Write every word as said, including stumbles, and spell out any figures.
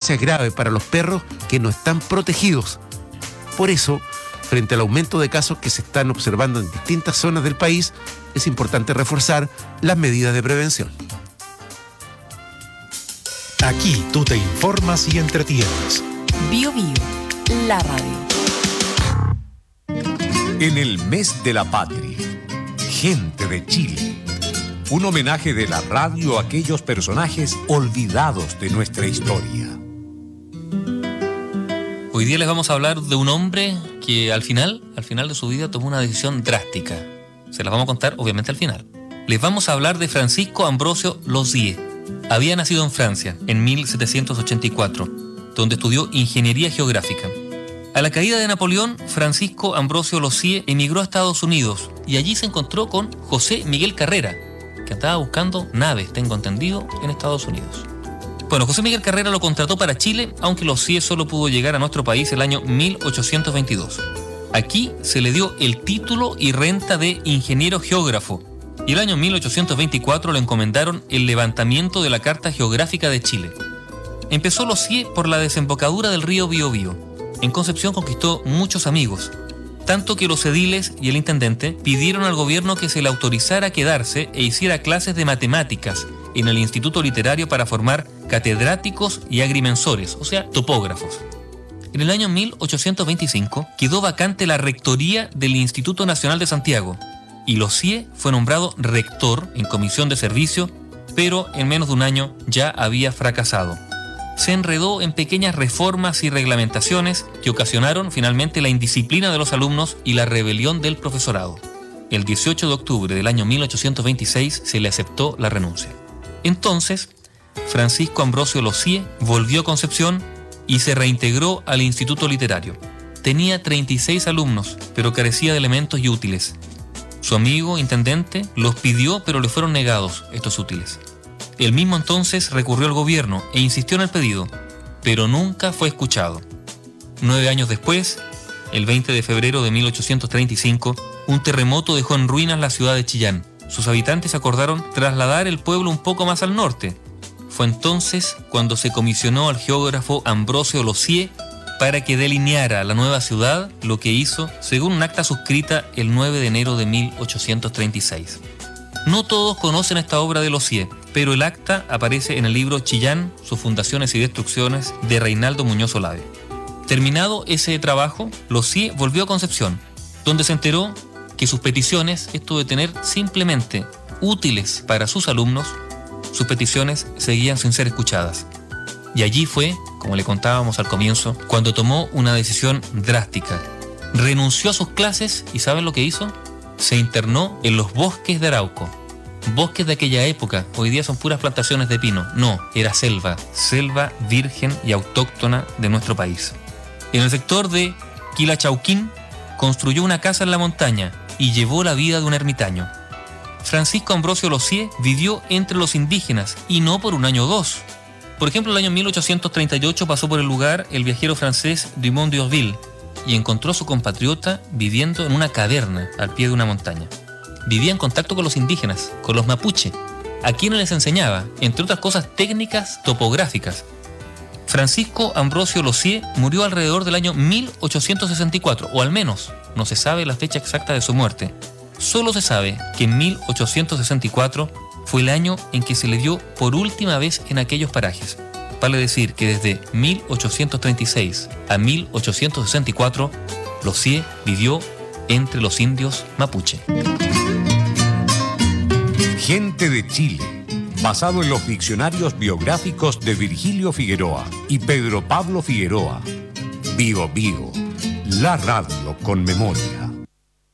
consecuencia grave para los perros que no están protegidos. Por eso, frente al aumento de casos que se están observando en distintas zonas del país, es importante reforzar las medidas de prevención. Aquí tú te informas y entretienes. Bio Bio, la radio. En el mes de la patria, gente de Chile. Un homenaje de la radio a aquellos personajes olvidados de nuestra historia. Hoy día les vamos a hablar de un hombre que al final, al final de su vida tomó una decisión drástica. Se las vamos a contar obviamente al final. Les vamos a hablar de Francisco Ambrosio Losier. Había nacido en Francia en mil setecientos ochenta y cuatro, donde estudió ingeniería geográfica. A la caída de Napoleón, Francisco Ambrosio Losier emigró a Estados Unidos y allí se encontró con José Miguel Carrera, que estaba buscando naves, tengo entendido, en Estados Unidos. Bueno, José Miguel Carrera lo contrató para Chile, aunque Losier solo pudo llegar a nuestro país el año mil ochocientos veintidós. Aquí se le dio el título y renta de ingeniero geógrafo, y el año mil ochocientos veinticuatro le encomendaron el levantamiento de la Carta Geográfica de Chile. Empezó Losier por la desembocadura del río Biobío. En Concepción conquistó muchos amigos, tanto que los ediles y el intendente pidieron al gobierno que se le autorizara a quedarse e hiciera clases de matemáticas en el Instituto Literario para formar catedráticos y agrimensores, o sea, topógrafos. En el año mil ochocientos veinticinco quedó vacante la rectoría del Instituto Nacional de Santiago y Losier fue nombrado rector en comisión de servicio, pero en menos de un año ya había fracasado. Se enredó en pequeñas reformas y reglamentaciones que ocasionaron finalmente la indisciplina de los alumnos y la rebelión del profesorado. El dieciocho de octubre del año mil ochocientos veintiséis se le aceptó la renuncia. Entonces, Francisco Ambrosio Losier volvió a Concepción y se reintegró al Instituto Literario. Tenía treinta y seis alumnos, pero carecía de elementos y útiles. Su amigo, intendente, los pidió, pero le fueron negados estos útiles. Él mismo entonces recurrió al gobierno e insistió en el pedido, pero nunca fue escuchado. Nueve años después, el veinte de febrero de mil ochocientos treinta y cinco, un terremoto dejó en ruinas la ciudad de Chillán. Sus habitantes acordaron trasladar el pueblo un poco más al norte. Fue entonces cuando se comisionó al geógrafo Ambrosio Losier para que delineara la nueva ciudad, lo que hizo según un acta suscrita el nueve de enero de mil ochocientos treinta y seis. No todos conocen esta obra de Losier, pero el acta aparece en el libro Chillán, sus fundaciones y destrucciones de Reinaldo Muñoz Olave. Terminado ese trabajo, Losier volvió a Concepción, donde se enteró que sus peticiones, esto de tener simplemente útiles para sus alumnos, sus peticiones seguían sin ser escuchadas. Y allí fue, como le contábamos al comienzo, cuando tomó una decisión drástica. Renunció a sus clases y ¿saben lo que hizo? Se internó en los bosques de Arauco. Bosques de aquella época, hoy día son puras plantaciones de pino. No, era selva, selva virgen y autóctona de nuestro país. En el sector de Quilachauquín construyó una casa en la montaña y llevó la vida de un ermitaño. Francisco Ambrosio Losier vivió entre los indígenas y no por un año o dos. Por ejemplo, el año mil ochocientos treinta y ocho pasó por el lugar el viajero francés Dumont d'Urville y encontró a su compatriota viviendo en una caverna al pie de una montaña. Vivía en contacto con los indígenas, con los mapuche, a quienes les enseñaba, entre otras cosas, técnicas topográficas. Francisco Ambrosio Losier murió alrededor del año mil ochocientos sesenta y cuatro, o al menos no se sabe la fecha exacta de su muerte. Solo se sabe que en mil ochocientos sesenta y cuatro fue el año en que se le vio por última vez en aquellos parajes. Vale decir que desde mil ochocientos treinta y seis a mil ochocientos sesenta y cuatro, Losier vivió entre los indios mapuche. Gente de Chile, basado en los diccionarios biográficos de Virgilio Figueroa y Pedro Pablo Figueroa. Bio Bio, la radio con memoria.